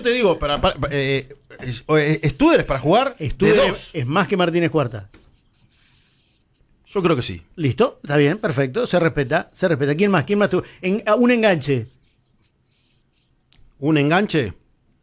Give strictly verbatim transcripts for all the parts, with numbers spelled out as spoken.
yo te digo, para, para, eh, Studer es para jugar Studer de dos. Es más que Martínez Cuarta. Yo creo que sí. Listo, está bien, perfecto, se respeta, se respeta. ¿Quién más? ¿Quién más tuvo? En, un enganche. ¿Un enganche?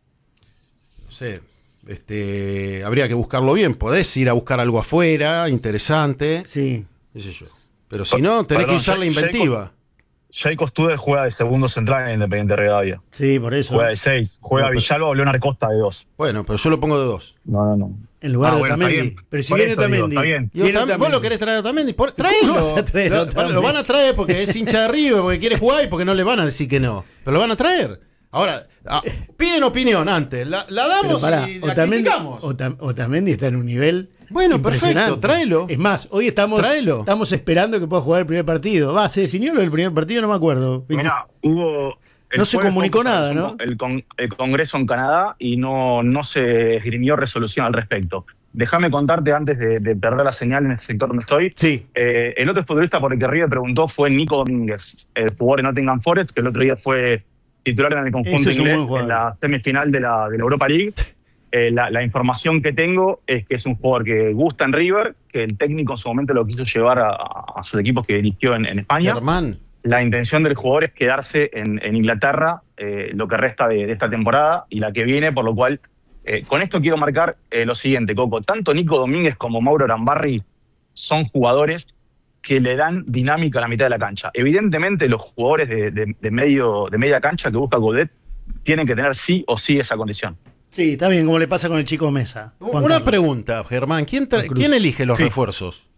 No sé. Este, habría que buscarlo bien. Podés ir a buscar algo afuera, interesante. Sí. Qué sé yo. Pero si no, tenés Perdón, que usar la inventiva. Jacob Studer juega de segundo central en Independiente Rivadavia. Sí, por eso. Juega de seis. Juega No, pero- Villalba o Leonard Costa de dos. Bueno, pero yo lo pongo de dos. No, no, no. En lugar Ah, de bueno, está Otamendi. bien. Pero si Por viene eso digo, Otamendi. está bien. Y viene Otamendi, ¿vos lo Otamendi. querés traer a Otamendi? Por- ¿Cómo Tráelo. vas a traer a Lo- Otamendi? lo van a traer porque es hincha de River, porque quiere jugar y porque no le van a decir que no. Pero lo van a traer. Ahora, ah, piden opinión antes. La, la Pero damos pará, y la Otamendi, criticamos. Otam- Otamendi está en un nivel. Bueno, impresionante. perfecto, tráelo. Es más, hoy estamos, Tráelo. estamos esperando que pueda jugar el primer partido. Va, ¿se definió lo del primer partido? No me acuerdo. Mirá, hubo... el No se jueves comunicó fue nada, ¿no? El, con- el Congreso en Canadá y no, no se esgrimió resolución al respecto. Déjame contarte antes de, de perder la señal en este sector donde estoy. Sí. Eh, el otro futbolista por el que River preguntó fue Nico Domínguez, el jugador de Nottingham Forest, que el otro día fue titular en el conjunto Ese es un inglés buen jugador. en la semifinal de la, de la Europa League. Eh, la, la información que tengo es que es un jugador que gusta en River, que el técnico en su momento lo quiso llevar a, a sus equipos que dirigió en, en España. Germán. La intención del jugador es quedarse en, en Inglaterra eh, lo que resta de, de esta temporada y la que viene, por lo cual, eh, con esto quiero marcar eh, lo siguiente, Coco. Tanto Nico Domínguez como Mauro Arambarri son jugadores que le dan dinámica a la mitad de la cancha. Evidentemente, los jugadores de, de, de medio, de media cancha que busca Godet tienen que tener sí o sí esa condición. Sí, está bien, como le pasa con el chico Mesa. Juan Una Carlos. pregunta, Germán. ¿Quién, tra- Juan Cruz. ¿quién elige los Sí. refuerzos?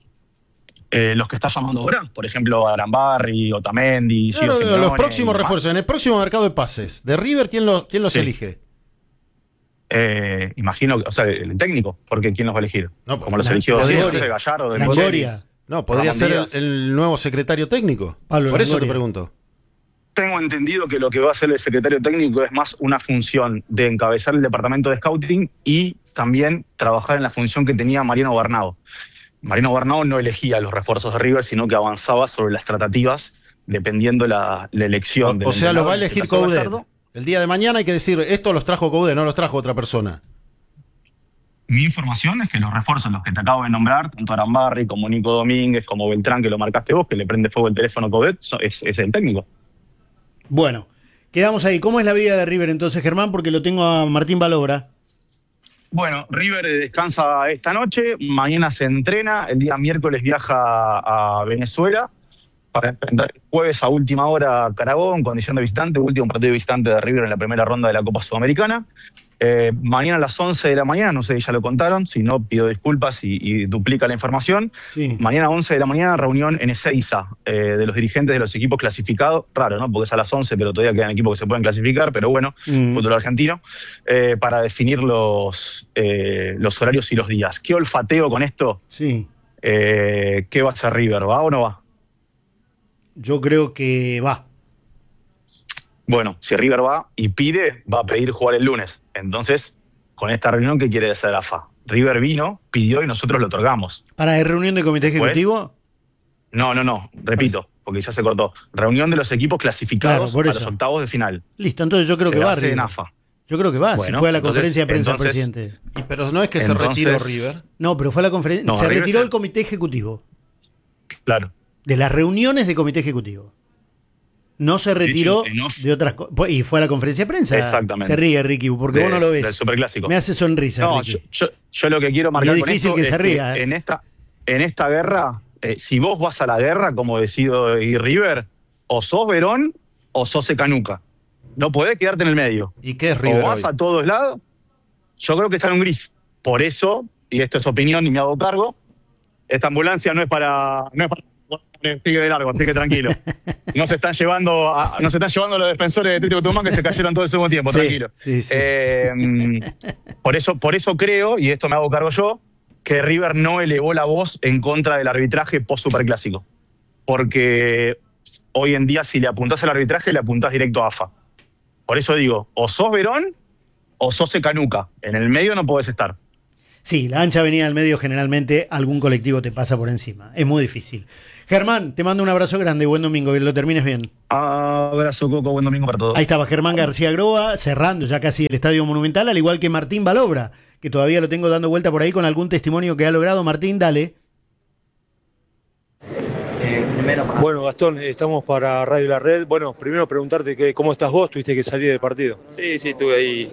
Eh, los que está llamando ahora, por ejemplo, Arambarri, Otamendi, Gio Claro, Simeone los próximos y- refuerzos. En el próximo mercado de pases. ¿De River quién, lo- quién los Sí. elige? Eh, imagino, que- o sea, el técnico, porque ¿quién los va a elegir? No, Como los la- eligió podría siempre, ser. Gallardo, de Longoria. Michelis. No, podría Ramón ser el, Díaz. el nuevo secretario técnico. Pablo Por eso te Longoria. pregunto. Tengo entendido que lo que va a hacer el secretario técnico es más una función de encabezar el departamento de scouting y también trabajar en la función que tenía Mariano Bernau. Mariano Bernau no elegía los refuerzos de River, sino que avanzaba sobre las tratativas dependiendo la, la elección. O, del o sea, lo va a entrenador, en este elegir caso Coudet. Gallardo. El día de mañana hay que decir, esto los trajo Coudet, no los trajo otra persona. Mi información es que los refuerzos, los que te acabo de nombrar, tanto Arambarri como Nico Domínguez, como Beltrán, que lo marcaste vos, que le prende fuego el teléfono a Coudet, so- es, es el técnico. Bueno, quedamos ahí. ¿Cómo es la vida de River entonces, Germán? Porque lo tengo a Martín Balobra. Bueno, River descansa esta noche, mañana se entrena, el día miércoles viaja a Venezuela para enfrentar el jueves a última hora a Carabobo en condición de visitante, último partido de visitante de River en la primera ronda de la Copa Sudamericana. Eh, mañana a las once de la mañana, no sé si ya lo contaron, si no pido disculpas y, y duplica la información. Sí. Mañana a once de la mañana, reunión en Ezeiza eh, de los dirigentes de los equipos clasificados. Raro, ¿no? Porque es a las once, pero todavía quedan equipos que se pueden clasificar, pero bueno, Mm. fútbol argentino, eh, para definir los, eh, los horarios y los días. ¿Qué olfateo con esto? Sí. Eh, ¿Qué va a hacer River? ¿Va o no va? Yo creo que va. Bueno, si River va y pide, va a pedir jugar el lunes. Entonces, con esta reunión, ¿qué quiere hacer A F A? River vino, pidió y nosotros lo otorgamos. ¿Para la reunión de comité ejecutivo? No, no, no, repito, porque ya se cortó. Reunión de los equipos clasificados Claro, por a eso. los octavos de final. Listo, entonces yo creo Se que va. hace en River. A F A. Yo creo que va. Bueno, si fue a la entonces- conferencia de prensa entonces- del presidente. Y, pero no es que Entonces- se retiró River. No, pero fue a la conferencia. No, se River retiró se- el comité ejecutivo. Claro. De las reuniones de comité ejecutivo. No se retiró en off. de otras cosas. Y fue a la conferencia de prensa. Exactamente. Se ríe, Ricky, porque De- vos no lo Del ves. Superclásico. Me hace sonrisa, No, Ricky. yo, yo- yo lo que quiero marcar Y es con difícil esto que es se ría, que ¿eh? en esta, en esta guerra, eh, si vos vas a la guerra, como decido ir River, o sos Verón o sos Canuca. No podés quedarte en el medio. ¿Y qué es River O vas hoy? a todos lados. Yo creo que está en un gris. Por eso, y esto es opinión y me hago cargo, esta ambulancia no es para... No es para sigue de largo, así que tranquilo. No se están llevando a, no se están llevando los defensores de Atlético Tucumán que se cayeron todo el segundo tiempo, Sí, tranquilo. sí, sí. Eh, por eso, por eso creo, y esto me hago cargo yo, que River no elevó la voz en contra del arbitraje post-superclásico. Porque hoy en día, si le apuntás al arbitraje, le apuntás directo a A F A. Por eso digo, o sos Verón o sos Canuca. En el medio no podés estar. Sí, la ancha avenida del medio generalmente algún colectivo te pasa por encima. Es muy difícil. Germán, te mando un abrazo grande, buen domingo, que lo termines bien. Abrazo, Coco, buen domingo para todos. Ahí estaba Germán García Groba, cerrando ya casi el Estadio Monumental, al igual que Martín Balobra, que todavía lo tengo dando vuelta por ahí con algún testimonio que ha logrado. Martín, dale. Bueno, Gastón, estamos para Radio La Red. Bueno, primero preguntarte que, cómo estás vos, tuviste que salir del partido. Sí, sí, tuve ahí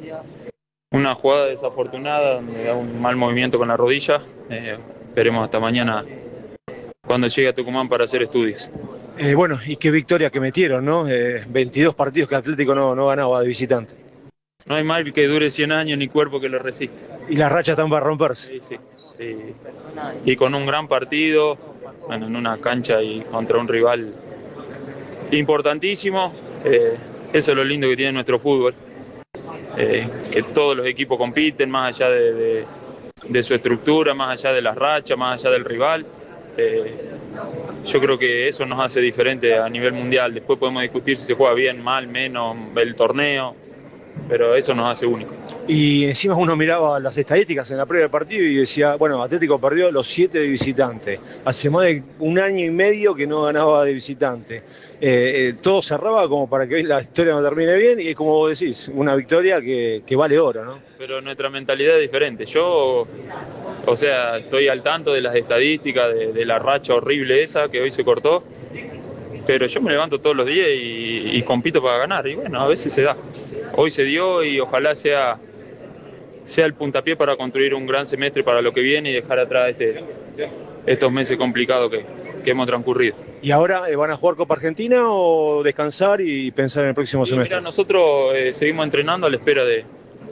una jugada desafortunada, donde da un mal movimiento con la rodilla. Eh, esperemos hasta mañana cuando llegue a Tucumán para hacer estudios. Eh, bueno, y qué victoria que metieron, ¿no? Eh, veintidós partidos que Atlético no, no ganaba de visitante. No hay mal que dure cien años ni cuerpo que lo resista. Y las rachas están para romperse. Sí, sí. sí. Y con un gran partido, bueno, en una cancha y contra un rival importantísimo. Eh, eso es lo lindo que tiene nuestro fútbol. Eh, que todos los equipos compiten más allá de, de, de su estructura, más allá de las rachas, más allá del rival. Eh, yo creo que eso nos hace diferente a nivel mundial. Después podemos discutir si se juega bien, mal, menos, el torneo, pero eso nos hace únicos. Y encima uno miraba las estadísticas en la previa del partido y decía, bueno, Atlético perdió los siete de visitante. Hace más de un año y medio que no ganaba de visitante. Eh, eh, todo cerraba como para que la historia no termine bien y es como vos decís, una victoria que, que vale oro, ¿no? Pero nuestra mentalidad es diferente. Yo, o sea, estoy al tanto de las estadísticas, de, de la racha horrible esa que hoy se cortó, pero yo me levanto todos los días y, y compito para ganar. Y bueno, a veces se da. Hoy se dio y ojalá sea... sea el puntapié para construir un gran semestre para lo que viene y dejar atrás este, estos meses complicados que, que hemos transcurrido. ¿Y ahora eh, van a jugar Copa Argentina o descansar y pensar en el próximo Y semestre? Mira, nosotros eh, seguimos entrenando a la espera de,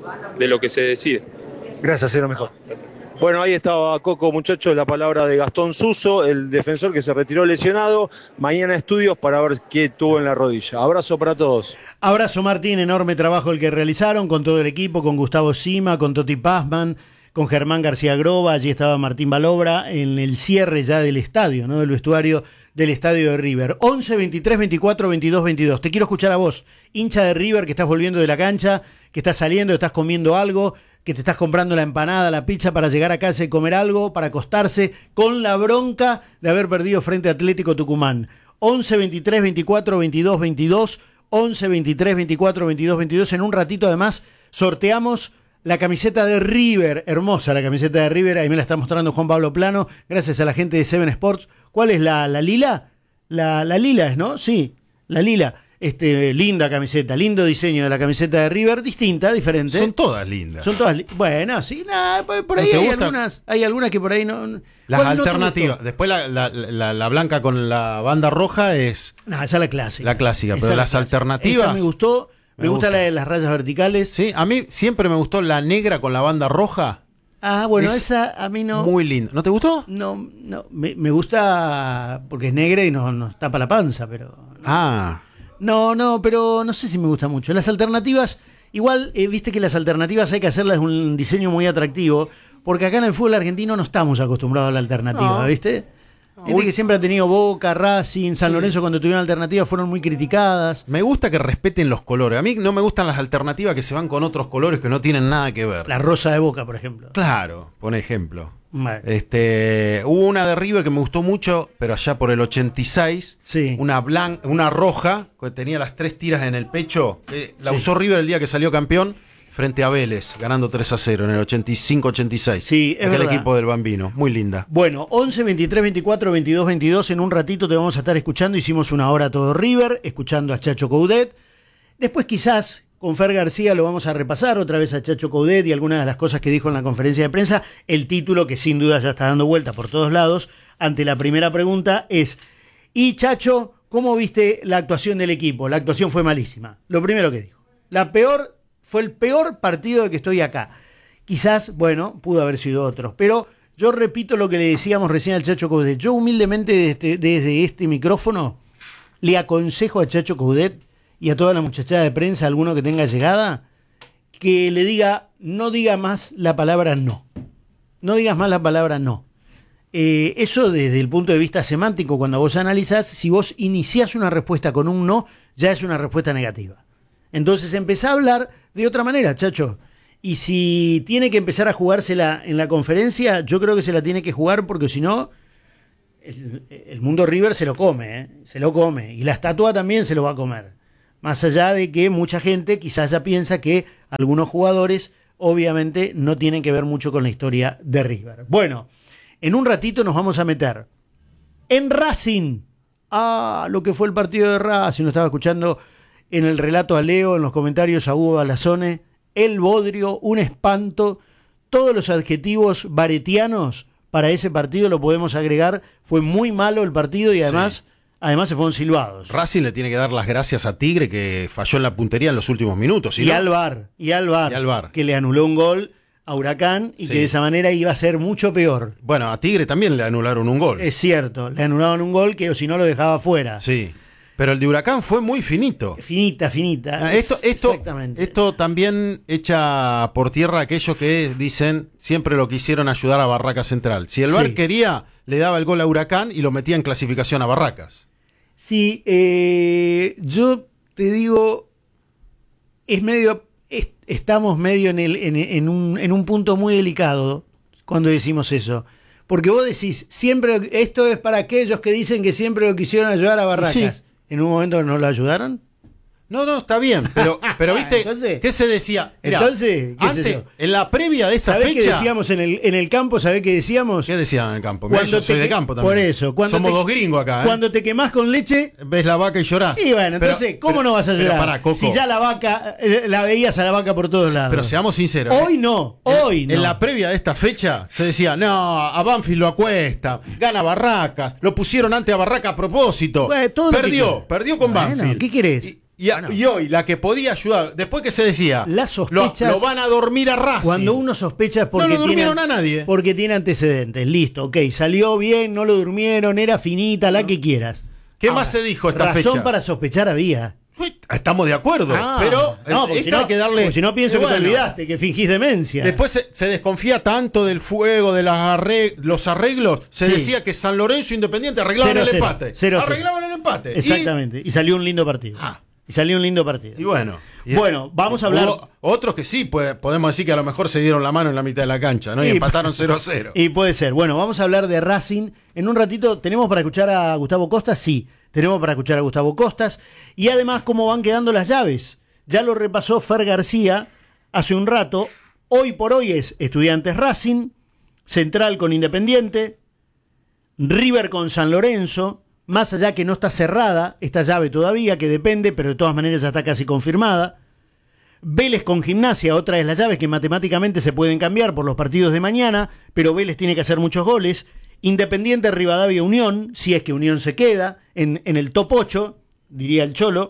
de lo que se decide. Gracias, es lo mejor. Gracias. Bueno, ahí estaba Coco, muchachos, la palabra de Gastón Suso, el defensor que se retiró lesionado. Mañana estudios para ver qué tuvo en la rodilla. Abrazo para todos. Abrazo, Martín, enorme trabajo el que realizaron con todo el equipo, con Gustavo Sima, con Toti Pazman, con Germán García Groba, allí estaba Martín Balobra en el cierre ya del estadio, ¿no? Del vestuario del estadio de River. once, veintitrés, veinticuatro, veintidós, veintidós. Te quiero escuchar a vos, hincha de River, que estás volviendo de la cancha, que estás saliendo, estás comiendo algo, que te estás comprando la empanada, la pizza para llegar a casa y comer algo, para acostarse, con la bronca de haber perdido frente a Atlético Tucumán. once, veintitrés, veinticuatro, veintidós, veintidós, once, veintitrés, veinticuatro, veintidós, veintidós. En un ratito además sorteamos la camiseta de River, hermosa la camiseta de River, ahí me la está mostrando Juan Pablo Plano, gracias a la gente de Seven Sports. ¿Cuál es la, la lila? La, la lila es, ¿no? Sí, la lila. Este, linda camiseta, lindo diseño de la camiseta de River, distinta, diferente. Son todas lindas. Son todas, li- bueno, sí, nada, por por ahí ¿No te hay gustan? algunas, hay algunas que por ahí no. Las ¿Cuál no te alternativas. gustó? Después la, la, la, la blanca con la banda roja es No, esa es la clásica. la clásica, Esa pero es la las clásica. alternativas. Esta me gustó, me, me gusta, gusta. la de las rayas verticales. Sí, a mí siempre me gustó la negra con la banda roja. Ah, bueno, Es esa a mí no. Muy linda. ¿No te gustó? No, no, me, me gusta porque es negra y nos no tapa la panza, pero. Ah. No, no, pero no sé si me gusta mucho. Las alternativas, igual, eh, viste que las alternativas hay que hacerlas un diseño muy atractivo, porque acá en el fútbol argentino no estamos acostumbrados a la alternativa, No. ¿viste? Viste que siempre ha tenido Boca, Racing, San Lorenzo, cuando tuvieron alternativas fueron muy criticadas. Me gusta que respeten los colores. A mí no me gustan las alternativas que se van con otros colores que no tienen nada que ver. La rosa de Boca, por ejemplo. Claro, por ejemplo. Bueno, Este, hubo una de River que me gustó mucho, pero allá por el ochenta y seis, sí. una blanca, una roja, que tenía las tres tiras en el pecho, que la Sí. usó River el día que salió campeón frente a Vélez, ganando tres a cero en el ochenta y cinco ochenta y seis. Sí, es Aquel verdad. equipo del Bambino, muy linda. Bueno, once, veintitrés, veinticuatro, veintidós, veintidós. En un ratito te vamos a estar escuchando. Hicimos una hora todo River, escuchando a Chacho Coudet. Después quizás con Fer García lo vamos a repasar otra vez a Chacho Coudet y algunas de las cosas que dijo en la conferencia de prensa. El título, que sin duda ya está dando vuelta por todos lados, ante la primera pregunta es: y Chacho, ¿cómo viste la actuación del equipo? La actuación fue malísima. Lo primero que dijo. La peor, fue el peor partido de que estoy acá. Quizás, bueno, pudo haber sido otro, pero yo repito lo que le decíamos recién al Chacho Coudet. Yo humildemente desde, desde este micrófono le aconsejo a Chacho Coudet y a toda la muchachada de prensa, alguno que tenga llegada, que le diga, no diga más la palabra no. No digas más la palabra no. Eh, eso desde el punto de vista semántico, cuando vos analizás, si vos iniciás una respuesta con un no, ya es una respuesta negativa. Entonces empezá a hablar de otra manera, Chacho. Y si tiene que empezar a jugársela en la conferencia, yo creo que se la tiene que jugar, porque si no, el, el mundo River se lo come, ¿eh? Se lo come. Y la estatua también se lo va a comer. Más allá de que mucha gente quizás ya piensa que algunos jugadores obviamente no tienen que ver mucho con la historia de River. Bueno, en un ratito nos vamos a meter en Racing. Ah, lo que fue el partido de Racing. Lo estaba escuchando en el relato a Leo, en los comentarios a Hugo Balazone. El bodrio, un espanto. Todos los adjetivos baretianos para ese partido lo podemos agregar. Fue muy malo el partido y además, sí. además se fueron silbados. Racing le tiene que dar las gracias a Tigre, que falló en la puntería en los últimos minutos. Y, no, al V A R, y al V A R, y al V A R, que le anuló un gol a Huracán y sí. que de esa manera iba a ser mucho peor. Bueno, a Tigre también le anularon un gol. Es cierto, le anularon un gol que o si no lo dejaba fuera. Sí. Pero el de Huracán fue muy finito. Finita, finita. Esto, esto, Exactamente. Esto también echa por tierra a aquellos que dicen siempre lo quisieron ayudar a Barracas Central. Si el V A R sí. quería, le daba el gol a Huracán y lo metía en clasificación a Barracas. Sí, eh, yo te digo, es medio, es, estamos medio en, el, en, en, un, en un punto muy delicado cuando decimos eso. Porque vos decís, siempre esto es para aquellos que dicen que siempre lo quisieron ayudar a Barracas. Sí. ¿En un momento no lo ayudaron? No, no, está bien, pero, pero viste, entonces, ¿qué se decía? Mirá, entonces, ¿qué antes, es eso? En la previa de esa ¿Sabés fecha... qué decíamos en el, en el campo? ¿Sabés qué decíamos? ¿Qué decían en el campo? Mirá, yo soy de campo también. Por eso. Cuando Somos te, dos gringos acá, ¿eh? Cuando te quemás con leche... Ves la vaca y llorás. Y bueno, entonces, pero, ¿cómo pero, no vas a llorar? Pará, Coco, si ya la vaca, la veías a la vaca por todos lados. Pero seamos sinceros. Hoy ¿eh? no, hoy en, no. En la previa de esta fecha se decía, no, a Banfield lo acuesta, gana Barracas, lo pusieron antes a Barracas a propósito. Bueno, todo perdió, perdió con bueno, Banfield. ¿Qué querés? Y, Y, a, bueno. y hoy, la que podía ayudar, después que se decía, las sospechas, lo, lo van a dormir a Racing. Cuando uno sospecha es porque, no lo durmieron tiene, a nadie. porque tiene antecedentes. Listo, ok, salió bien, no lo durmieron, era finita, la no. que quieras. ¿Qué Ahora, más se dijo esta razón fecha? Razón para sospechar había. Estamos de acuerdo, ah, pero no, porque si no, hay que darle. Si no pienso que bueno, te olvidaste, que fingís demencia. Después se, se desconfía tanto del fuego, de las arreg los arreglos. Se sí. decía que San Lorenzo Independiente arreglaban cero, el cero, empate. Cero, arreglaban el empate. Exactamente. Y, y salió un lindo partido. Ah. Y salió un lindo partido. Y bueno. Y bueno, vamos a hablar. Hubo otros que sí, pues, podemos decir que a lo mejor se dieron la mano en la mitad de la cancha, ¿no? Y, y empataron cero a cero. Y puede ser. Bueno, vamos a hablar de Racing. En un ratito, ¿tenemos para escuchar a Gustavo Costas? Sí, tenemos para escuchar a Gustavo Costas. Y además, cómo van quedando las llaves. Ya lo repasó Fer García hace un rato. Hoy por hoy es Estudiantes Racing, Central con Independiente, River con San Lorenzo. Más allá que no está cerrada esta llave todavía, que depende, pero de todas maneras ya está casi confirmada. Vélez con Gimnasia, otra de las llaves que matemáticamente se pueden cambiar por los partidos de mañana, pero Vélez tiene que hacer muchos goles. Independiente, Rivadavia, Unión, si es que Unión se queda en, en el top ocho, diría el Cholo.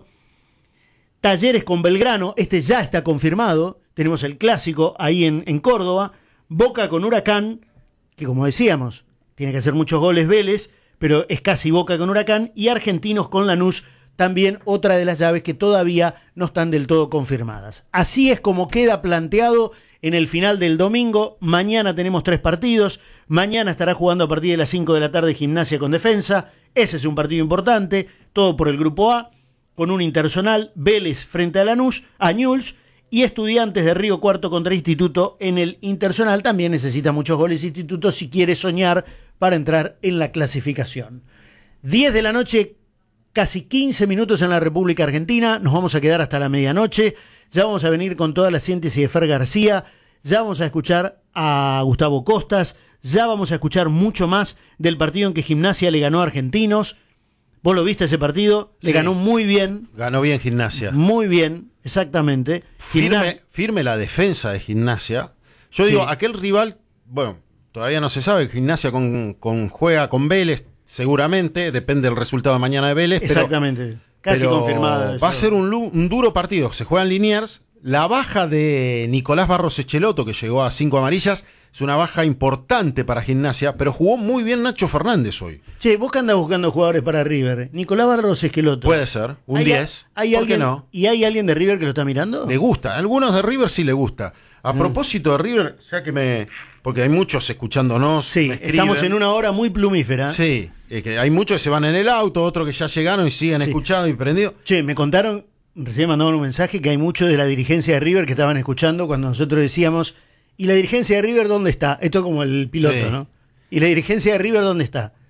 Talleres con Belgrano, este ya está confirmado. Tenemos el clásico ahí en, en Córdoba. Boca con Huracán, que como decíamos, tiene que hacer muchos goles Vélez, pero es casi Boca con Huracán, y Argentinos con Lanús, también otra de las llaves que todavía no están del todo confirmadas. Así es como queda planteado en el final del domingo. Mañana tenemos tres partidos, mañana estará jugando a partir de las cinco de la tarde Gimnasia con Defensa, ese es un partido importante, todo por el Grupo A, con un interzonal, Vélez frente a Lanús, a Newell's, y Estudiantes de Río Cuarto contra Instituto en el interzonal. También necesita muchos goles Instituto si quiere soñar para entrar en la clasificación. diez de la noche, casi quince minutos en la República Argentina. Nos vamos a quedar hasta la medianoche. Ya vamos a venir con toda la síntesis de Fer García. Ya vamos a escuchar a Gustavo Costas. Ya vamos a escuchar mucho más del partido en que Gimnasia le ganó a Argentinos. ¿Vos lo viste ese partido? Le sí. ganó muy bien. Ganó bien Gimnasia. Muy bien, exactamente. Firme, Gimnasia. firme la defensa de Gimnasia. Yo sí. digo, aquel rival, bueno, todavía no se sabe. Gimnasia con, con juega con Vélez, seguramente. Depende del resultado de mañana de Vélez. Exactamente. Pero, Casi pero confirmada. Va a ser un, un duro partido. Se juega en Liniers. La baja de Nicolás Barros Echeloto, que llegó a cinco amarillas, es una baja importante para Gimnasia, pero jugó muy bien Nacho Fernández hoy. Che, vos que andás buscando jugadores para River, Nicolás Barros Esqueloto. Puede ser, un diez. ¿Hay ¿Por alguien, qué no? ¿Y hay alguien de River que lo está mirando? Le gusta, a algunos de River sí le gusta. A mm. propósito de River, ya que me... porque hay muchos escuchándonos. Sí, estamos en una hora muy plumífera. Sí, es que hay muchos que se van en el auto, otros que ya llegaron y siguen sí. escuchando y prendidos. Che, me contaron... Recién mandaban un mensaje que hay muchos de la dirigencia de River que estaban escuchando cuando nosotros decíamos, ¿y la dirigencia de River dónde está? Esto como el piloto, sí. ¿no? ¿Y la dirigencia de River dónde está?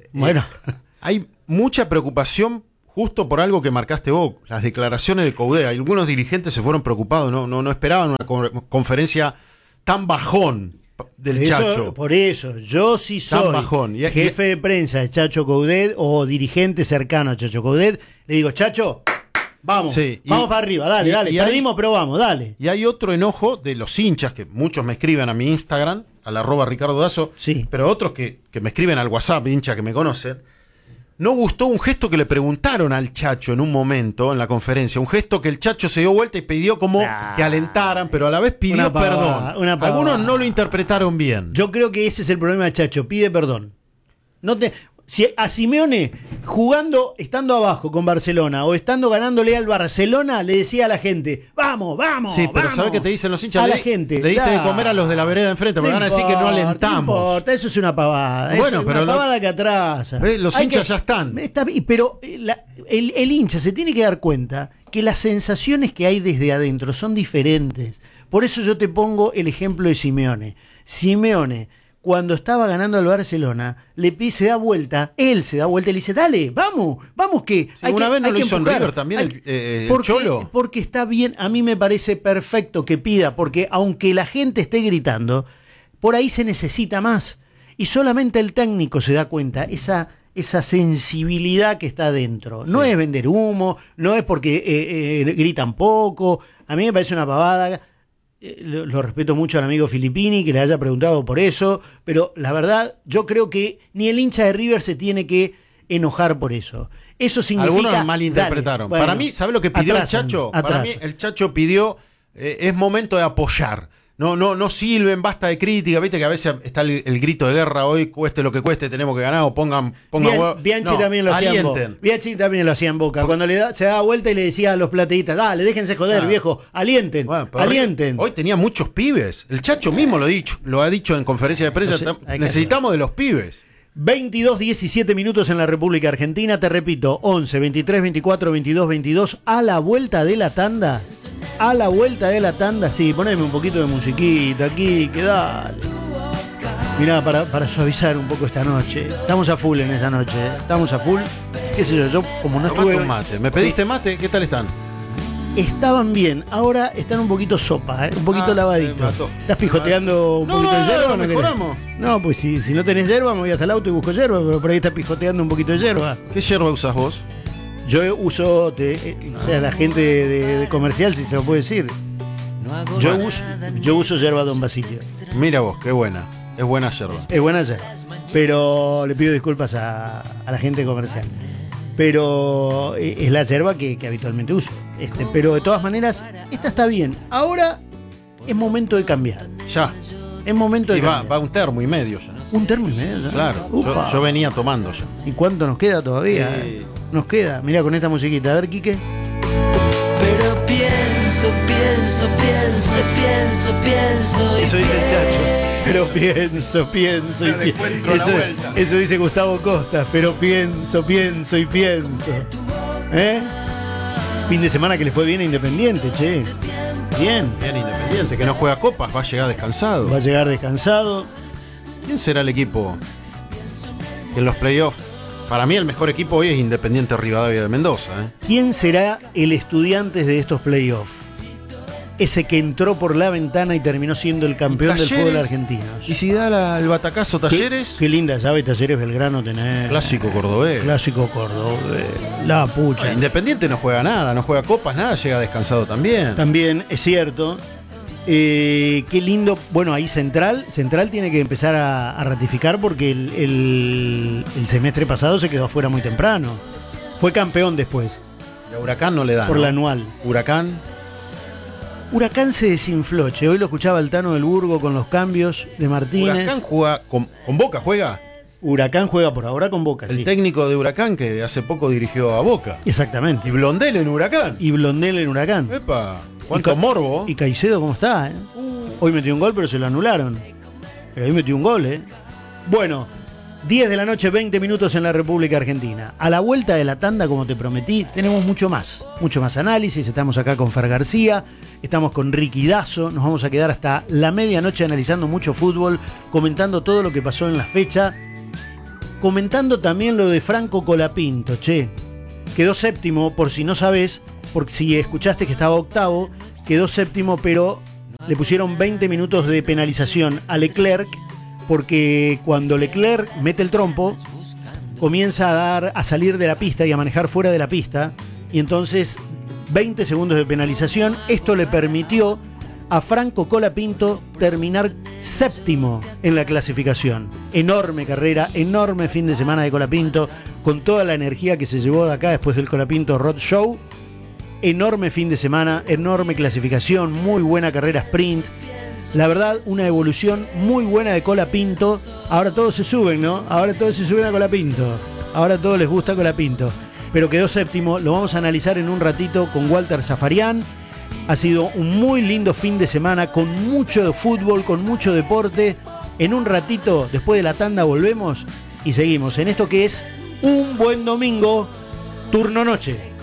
Bueno. Eh, hay mucha preocupación justo por algo que marcaste vos, las declaraciones de Coudet. Algunos dirigentes se fueron preocupados, no, no, no esperaban una co- conferencia tan bajón del Eso, Chacho. por eso, yo sí Tan soy bajón. Y- jefe de prensa de Chacho Coudet o dirigente cercano a Chacho Coudet, le digo, Chacho, vamos, Sí, y- vamos para arriba, dale, y- dale, y hay- perdimos, pero vamos, dale. Y hay otro enojo de los hinchas, que muchos me escriben a mi Instagram, al arroba Ricardo Dazo, Sí. pero otros que, que me escriben al WhatsApp, hinchas que me conocen. No gustó un gesto que le preguntaron al Chacho en un momento en la conferencia, un gesto que el Chacho se dio vuelta y pidió como Nah. que alentaran, pero a la vez pidió Una pavada, perdón. una pavada. Algunos no lo interpretaron bien. Yo creo que ese es el problema de Chacho, pide perdón. No te, si a Simeone, jugando, estando abajo con Barcelona o estando ganándole al Barcelona, le decía a la gente, vamos, vamos, Sí, pero vamos. ¿sabés qué te dicen los hinchas? A Le la di- gente. le diste da. de comer a los de la vereda de enfrente, porque van a decir que no importa, alentamos. No importa, eso es una pavada. eso Bueno, es pero una lo- pavada que atrasa. ¿Ves? Los Hay hinchas que- ya están. Está bien, pero eh, la- el, el hincha se tiene que dar cuenta que las sensaciones que hay desde adentro son diferentes. Por eso yo te pongo el ejemplo de Simeone. Simeone, cuando estaba ganando al Barcelona, le pide, se da vuelta, él se da vuelta y le dice, dale, vamos, vamos que... Sí, una que- vez no hay lo que hizo en empujar, River también hay el- que- eh, el porque, Cholo. Porque está bien, a mí me parece perfecto que pida, porque aunque la gente esté gritando, por ahí se necesita más. Y solamente el técnico se da cuenta, esa, esa sensibilidad que está dentro. No Sí. es vender humo, no es porque eh, eh, gritan poco. A mí me parece una pavada. Eh, lo, lo respeto mucho al amigo Filippini que le haya preguntado por eso, pero la verdad, yo creo que ni el hincha de River se tiene que enojar por eso. Eso significa... Algunos malinterpretaron. Dale, Para bueno, mí, ¿sabe lo que pidió atrasan, el Chacho? Para mí, atrasan. el Chacho pidió, eh, es momento de apoyar. No, no, no silben, basta de crítica. Viste que a veces está el, el grito de guerra hoy, cueste lo que cueste, tenemos que ganar, o pongan, pongan Bien- huevo. Bianchi No, también lo hacía en Boca. alienten. Bianchi también lo hacía en Boca. Cuando le da, se daba vuelta y le decía a los plateístas, dale, déjense joder, Claro. viejo, alienten, Bueno, pero alienten. Hoy tenía muchos pibes. El Chacho mismo lo ha dicho, lo ha dicho en conferencia de prensa. Entonces, hay que Necesitamos de los pibes. veintidós diecisiete minutos en la República Argentina, te repito, once, veintitrés, veinticuatro, veintidós, veintidós, a la vuelta de la tanda, a la vuelta de la tanda, sí, poneme un poquito de musiquita aquí, que dale. Mirá, para, para suavizar un poco esta noche, estamos a full en esta noche, ¿eh? Estamos a full, qué sé yo, yo como no Tomate estuve... un mate. ¿Me pediste mate? ¿Qué tal están? Estaban bien, ahora están un poquito sopa, ¿eh? Un poquito Ah, lavadito. me mató. ¿Estás pijoteando un No, poquito no, de no, yerba? lo o no querés? mejoramos. No, pues si, si no tenés yerba, me voy hasta el auto y busco yerba, pero por ahí estás pijoteando un poquito de yerba. ¿Qué yerba usas vos? Yo uso, te, eh, o sea, la gente de, de comercial, si se lo puede decir. Yo uso, yo uso yerba Don Basilio. Mira vos, qué buena. Es buena yerba. Es buena yerba. Pero le pido disculpas a, a la gente comercial. Pero eh, es la yerba que, que habitualmente uso. Este, pero de todas maneras, esta está bien. Ahora es momento de cambiar. Ya. Es momento de Y va, cambiar. va un termo y medio ya. Un termo y medio. ¿no? Claro. Yo, Upa. yo venía tomando ya. ¿Y cuánto nos queda todavía? Sí. Nos queda. Mirá con esta musiquita. A ver, Quique. Pero pienso, pienso, pienso, pienso, pienso. y Eso dice el Chacho. pienso. Pero pienso, pienso y Pero después pienso. con la Eso, vuelta. eso dice Gustavo Costas. Pero pienso, pienso y pienso. ¿Eh? Fin de semana que le fue bien a Independiente, che. Bien. Bien Independiente, que no juega copas, va a llegar descansado. Va a llegar descansado. ¿Quién será el equipo que en los playoffs? Para mí el mejor equipo hoy es Independiente Rivadavia de Mendoza. ¿eh? ¿Quién será el Estudiantes de estos playoffs? Ese que entró por la ventana y terminó siendo el campeón del Talleres. fútbol argentino. Y si da la- el batacazo Talleres, Qué, qué linda llave Talleres Belgrano tener. clásico cordobés. Clásico cordobés. La pucha. Independiente no juega nada, no juega copas, nada, llega descansado también. También es cierto. Eh, qué lindo. Bueno, ahí Central. Central tiene que empezar a, a ratificar porque el, el- el semestre pasado se quedó afuera muy temprano. Fue campeón después, Y a Huracán no le da. por ¿no? la anual. Huracán, Huracán se desinfló, che. Hoy lo escuchaba el Tano del Burgo con los cambios de Martínez. Huracán juega con, con Boca, juega. Huracán juega por ahora con Boca, El sí. técnico de Huracán que hace poco dirigió a Boca. Exactamente. Y Blondel en Huracán. Y Blondel en Huracán. Epa, cuánto Y Ca- morbo. Y Caicedo, ¿cómo está? eh? Hoy metió un gol, pero se lo anularon. Pero hoy metió un gol, ¿eh? Bueno, diez de la noche, veinte minutos en la República Argentina. A la vuelta de la tanda, como te prometí, tenemos mucho más. Mucho más análisis. Estamos acá con Fer García, estamos con Ricky Dazo. Nos vamos a quedar hasta la medianoche analizando mucho fútbol, comentando todo lo que pasó en la fecha. comentando también lo de Franco Colapinto, che. Quedó séptimo, por si no sabes, porque si escuchaste que estaba octavo, quedó séptimo, pero le pusieron veinte minutos de penalización a Leclerc, porque cuando Leclerc mete el trompo, comienza a dar, a salir de la pista y a manejar fuera de la pista, y entonces veinte segundos de penalización. Esto le permitió a Franco Colapinto terminar séptimo en la clasificación. Enorme carrera, enorme fin de semana de Colapinto, con toda la energía que se llevó de acá después del Colapinto Road Show. Enorme fin de semana, enorme clasificación, muy buena carrera sprint. La verdad, una evolución muy buena de Colapinto. Ahora todos se suben, ¿no? Ahora todos se suben a Colapinto. Ahora todos les gusta Colapinto. Pero quedó séptimo, lo vamos a analizar en un ratito con Walter Zafarian. Ha sido un muy lindo fin de semana, con mucho fútbol, con mucho deporte. En un ratito, después de la tanda, volvemos y seguimos en esto que es un buen domingo, turno noche.